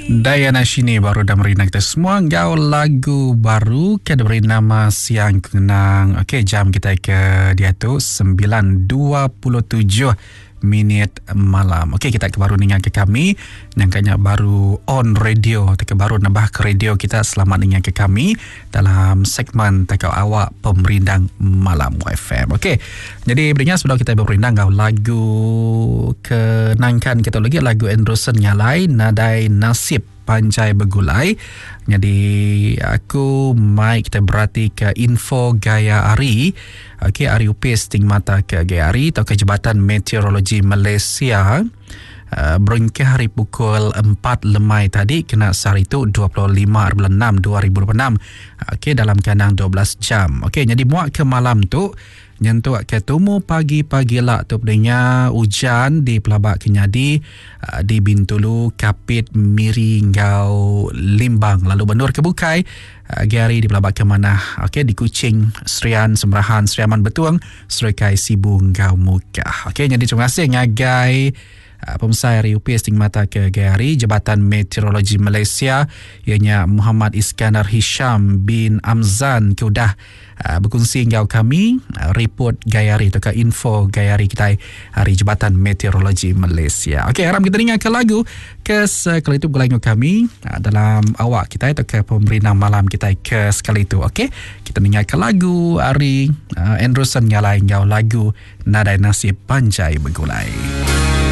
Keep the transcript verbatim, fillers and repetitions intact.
Diana Shini baru dah merina kita semua gaul lagu baru kita beri nama Siang Kenang. Okey, jam kita ke dia tu sembilan dua puluh tujuh minit malam. Okey, kita ke baru dengan ke kami nyangkanya baru on radio tak baru nambah ke radio kita. Selamat dengan ke kami dalam segmen takau awak pemerindang malam F M. Okey, jadi berinya sebelum kita berperindang gaul lagu kenangkan kita lagi lagu Anderson Nyalai Nadai Nasib Panjai Begulai. Jadi aku mai kita berarti ke info Gaya Ari. Okey, Ari Upis Stigmata ke Gaya Ari atau ke Jabatan Meteorologi Malaysia. Uh, Beringkah hari pukul empat lemai tadi kena sehari itu dua puluh lima bulan enam dua ribu dua puluh enam. Okey, dalam kanang dua belas jam. Okey, jadi muak ke malam tu nyentuh ke tumu pagi-pagi lah tu pedenya hujan di Pelabak Kenyadi, uh, di Bintulu, Kapit, Miri, Ngau, Limbang, lalu Benur ke Bukai, uh, Gari di Pelabak Kemanah, okey, di Kuching, Serian, Semerahan, Seriaman Betuang, Serikai, Sibu, Ngau, Mukah. Okey, jadi terima kasih ngagai Uh, Pemesai Ari Upis Stigmata ke Gari Jabatan Meteorologi Malaysia ianya Muhammad Iskandar Hisham bin Amzan ke udah uh, berkongsi ngau kami uh, report Gayari atau ke info Gayari kita hari Jabatan Meteorologi Malaysia. Okey, haram kita dengar ke lagu ke sekali itu gulai kami uh, dalam awak kita atau ke pemerintah malam kita ke sekali itu. Okey, kita dengar ke lagu Ari uh, Anderson Nyalai ngau lagu Nadai Nasib Panjai Begulai.